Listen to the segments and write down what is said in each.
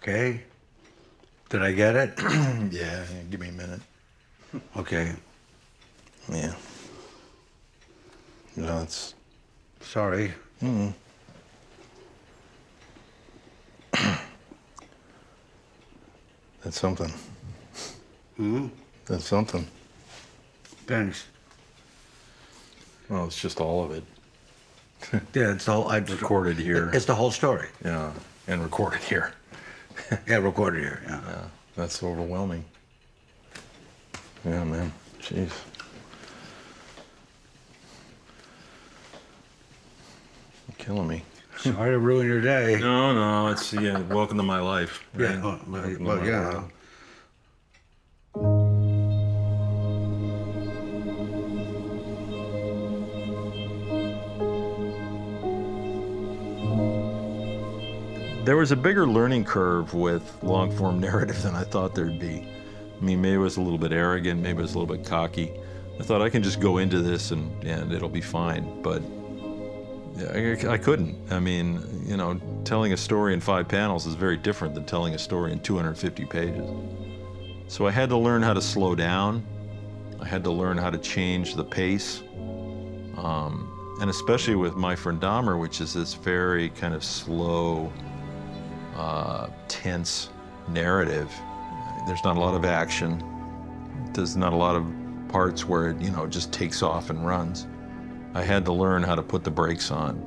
Okay. Did I get it? Yeah, give me a minute. Okay. Yeah. No, it's... Sorry. That's something. Hmm? That's something. Thanks. Well, it's just all of it. Yeah, it's all I Recorded here. It's the whole story. Yeah, and recorded here. Yeah, recorded here. Yeah. Yeah, that's overwhelming. Yeah, man. Jeez. You're killing me. Sorry to ruin your day. No, it's, welcome to my life. Right? Yeah. Welcome to Well, my yeah. world. There was a bigger learning curve with long-form narrative than I thought there'd be. I mean, maybe it was a little bit arrogant, maybe it was a little bit cocky. I thought I can just go into this and it'll be fine, but I couldn't. I mean, telling a story in 5 panels is very different than telling a story in 250 pages. So I had to learn how to slow down. I had to learn how to change the pace. And especially with My Friend Dahmer, which is this very kind of slow, tense narrative. There's not a lot of action. There's not a lot of parts where it, just takes off and runs. I had to learn how to put the brakes on.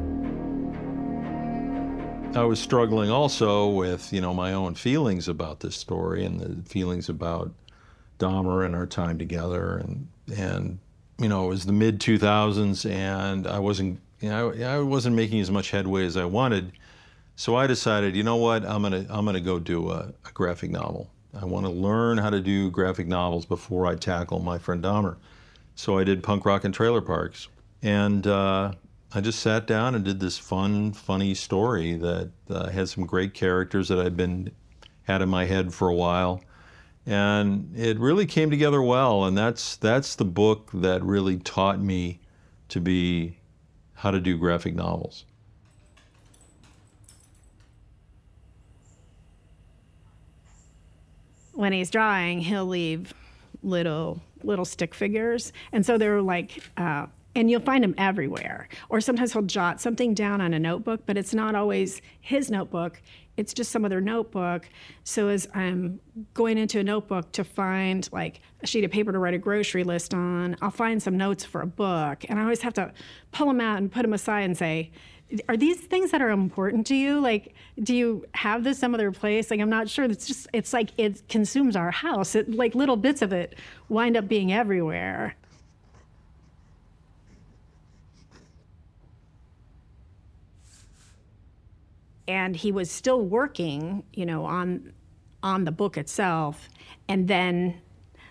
I was struggling also with, my own feelings about this story and the feelings about Dahmer and our time together. And it was the mid-2000s, and I wasn't making as much headway as I wanted. So I decided, you know what, I'm gonna go do a graphic novel. I want to learn how to do graphic novels before I tackle My Friend Dahmer. So I did Punk Rock and Trailer Parks. And I just sat down and did this funny story that had some great characters that I'd had in my head for a while. And it really came together well, and that's the book that really taught me how to do graphic novels. When he's drawing, he'll leave little stick figures, and so they're like, and you'll find them everywhere. Or sometimes he'll jot something down on a notebook, but it's not always his notebook. It's just some other notebook. So as I'm going into a notebook to find like a sheet of paper to write a grocery list on, I'll find some notes for a book, and I always have to pull them out and put them aside and say, are these things that are important to you? Like, do you have this some other place? Like, I'm not sure. It's like it consumes our house. Like little bits of it wind up being everywhere. And he was still working, on the book itself, and then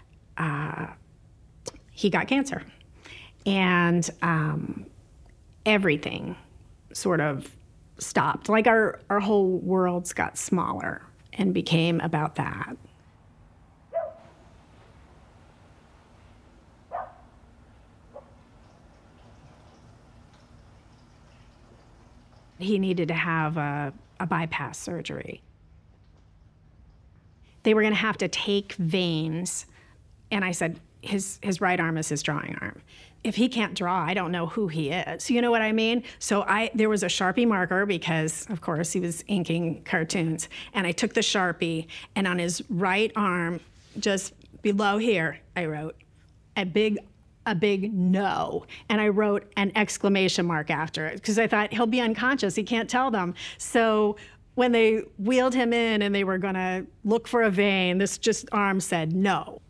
he got cancer, and everything sort of stopped. Like our whole worlds got smaller and became about that. He needed to have a bypass surgery. They were gonna have to take veins, and I said, his right arm is his drawing arm. If he can't draw, I don't know who he is. You know what I mean? So there was a Sharpie marker because, of course, he was inking cartoons. And I took the Sharpie, and on his right arm, just below here, I wrote a big no. And I wrote an exclamation mark after it because I thought he'll be unconscious. He can't tell them. So when they wheeled him in and they were gonna look for a vein, this just arm said no.